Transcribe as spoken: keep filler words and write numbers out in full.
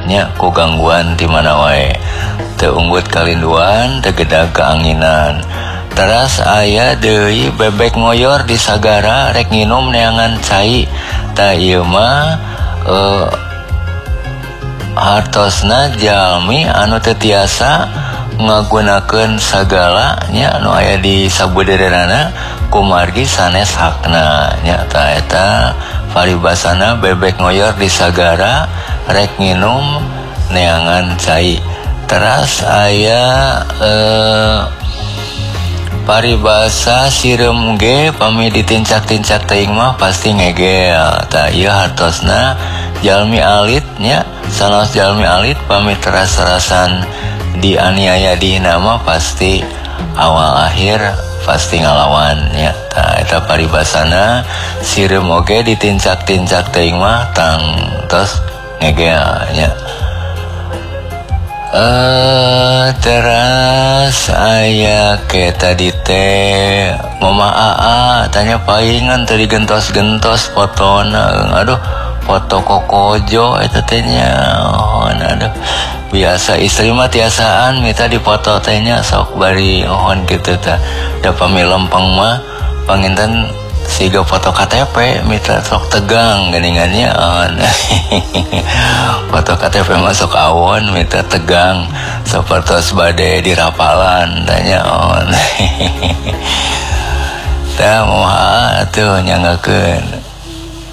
nya ku gangguan di mana wae, teu unggut kalinduan, teu gedag keanginan. Teras aya deui bebek ngoyor di sagara rek nginum neangan cai. Ta ieu mah uh, hartosna jalmi anu teu tiasa ngagunakeun sagala nya anu aya di sabudaerana kumargi sanes hakna nya. Ta eta paribasana bebek ngoyor di sagara rek nginum neangan cai. Teras aya eh, paribasa sireum ge pami ditincak-tincak teuing mah pasti ngegel. Ta ieu hartosna jalmi alit nya, sanes jalmi alit pami teras-terasan dianiaya dina mah pasti awal akhir pasti ngalawan nya. Ta eta paribasana sireum oge ditincak-tincak teuing mah tang tos ngegel nya. Uh, teras aya ke tadi teh Mama Aa tanya palingan tadi gentos-gentos fotona. Aduh, foto kokojo eta teh nya. Oh, aduh. Biasa istri mah tiasaan minta dipoto teh nya sok bari ohon kitu tah. Da pami lempeng mah panginten siga foto K T P mitra sok tegang geningannya on. Foto K T P masuk awon mitra tegang sapertos bade di rapalan tanya on. Tah moha atuh nyangakeun.